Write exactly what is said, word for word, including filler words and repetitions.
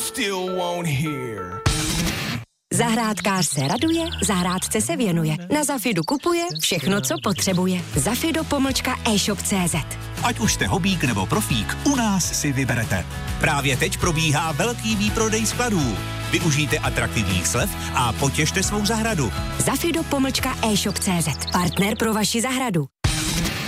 still won't hear. Zahrádkář se raduje, zahrádce se věnuje. Na Zafidu kupuje všechno, co potřebuje. Zafido pomlčka e-shop tečka cé zet. Ať už jste hobík nebo profík, u nás si vyberete. Právě teď probíhá velký výprodej skladů. Využijte atraktivních slev a potěšte svou zahradu. Zafido pomlčka e-shop tečka cé zet. Partner pro vaši zahradu.